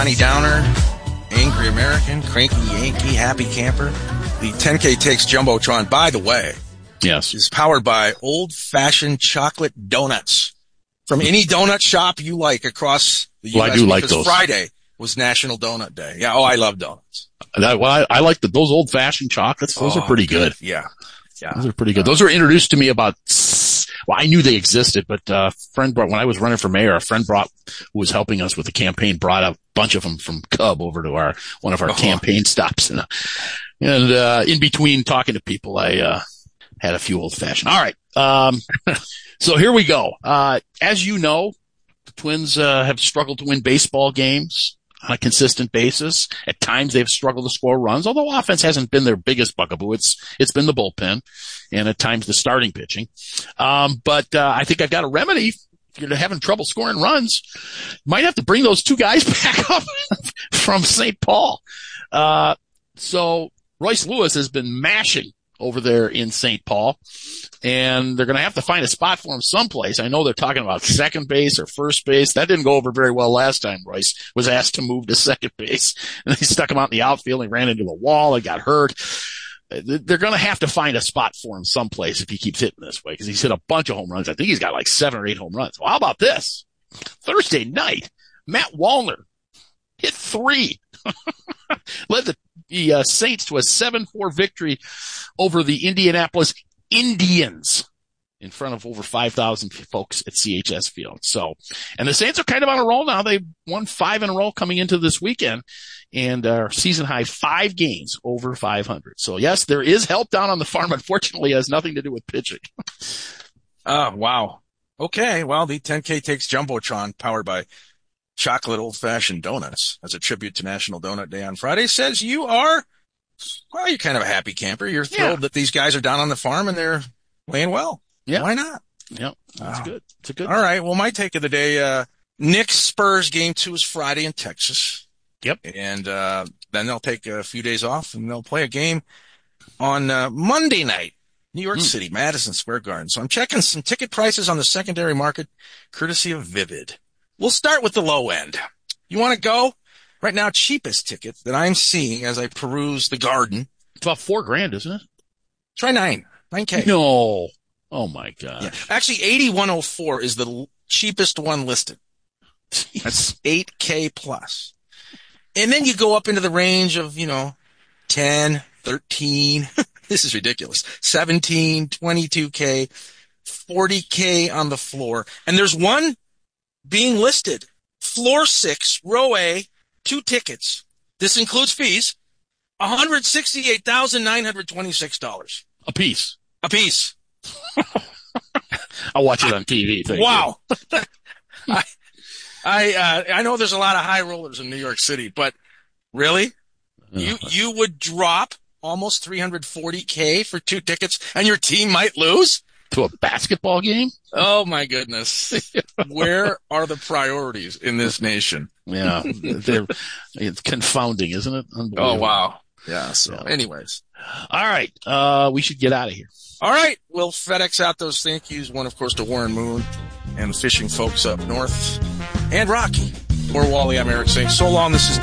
Johnny Downer, Angry American, Cranky Yankee, Happy Camper. The 10K Takes Jumbotron, by the way, yes, is powered by old-fashioned chocolate donuts from any donut shop you like across the U.S. I do like those. Friday was National Donut Day. Yeah, I love donuts. I like those old-fashioned chocolates. Those are pretty good. Yeah. Those are pretty good. Those were introduced to me I knew they existed, but when I was running for mayor, a friend who was helping us with the campaign brought a bunch of them from Cub over to one of our campaign stops. And in between talking to people, I had a few old-fashioned. All right. So here we go. As you know, the Twins have struggled to win baseball games on a consistent basis. At times they've struggled to score runs, although offense hasn't been their biggest bugaboo. It's been the bullpen and at times the starting pitching. But I think I've got a remedy. If you're having trouble scoring runs, you might have to bring those two guys back up from St. Paul. So Royce Lewis has been mashing over there in St. Paul, and they're going to have to find a spot for him someplace. I know they're talking about second base or first base. That didn't go over very well last time Royce was asked to move to second base. And they stuck him out in the outfield. He ran into the wall and got hurt. They're going to have to find a spot for him someplace if he keeps hitting this way, because he's hit a bunch of home runs. I think he's got like 7 or 8 home runs. Well, how about this? Thursday night, Matt Wallner hit 3. Led the Saints to a 7-4 victory over the Indianapolis Indians in front of over 5,000 folks at CHS Field. So, and the Saints are kind of on a roll now. They've won 5 in a row coming into this weekend and are season high 5 games over 500. So yes, there is help down on the farm. Unfortunately, it has nothing to do with pitching. Oh, wow. Okay. Well, the 10K Takes Jumbotron, powered by chocolate old-fashioned donuts, as a tribute to National Donut Day on Friday, says you're kind of a happy camper. You're thrilled that these guys are down on the farm and they're playing well. Yeah. Why not? Yeah. That's good. It's a good. All right. Well, my take of the day, Knicks Spurs game 2 is Friday in Texas. Yep. And, then they'll take a few days off and they'll play a game on, Monday night, New York City, Madison Square Garden. So I'm checking some ticket prices on the secondary market, courtesy of Vivid. We'll start with the low end. You want to go? Right now, cheapest ticket that I'm seeing as I peruse the Garden. It's about $4,000, isn't it? Try $9K. No. Oh my gosh. Yeah. Actually, 8104 is the cheapest one listed. That's $8K plus. And then you go up into the range of, 10, 13. This is ridiculous. 17, 22K, 40K on the floor. And there's one being listed. Floor 6, row A, 2 tickets. This includes fees. $168,926. A piece. I'll watch it on TV. Wow. I know there's a lot of high rollers in New York City, but really? You would drop almost $340K for 2 tickets and your team might lose? To a basketball game? Oh my goodness. Where are the priorities in this nation? Yeah. It's confounding, isn't it? Oh wow. Yeah. So anyways. All right. We should get out of here. All right. We'll FedEx out those thank yous. One, of course, to Warren Moon and the fishing folks up north and Rocky. For Wally, I'm Eric saying so long. This is